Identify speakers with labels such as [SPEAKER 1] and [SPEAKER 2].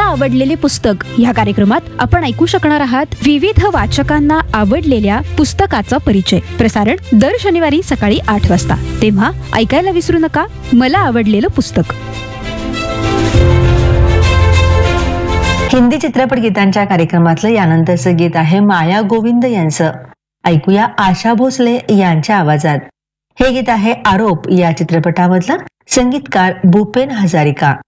[SPEAKER 1] आवडलेले पुस्तक या कार्यक्रमात आपण ऐकू शकणार आहात विविध वाचकांना आवडलेल्या पुस्तकाचा परिचय. प्रसारण दर शनिवारी सकाळी 8 वाजता. तेव्हा ऐकायला विसरू नका मला आवडलेलं पुस्तक.
[SPEAKER 2] हिंदी चित्रपट गीतांच्या कार्यक्रमातलं यानंतरचं गीत आहे माया गोविंद यांचं. ऐकूया आशा भोसले यांच्या आवाजात. हे गीत आहे आरोप या चित्रपटामधलं. संगीतकार भूपेन हजारिका.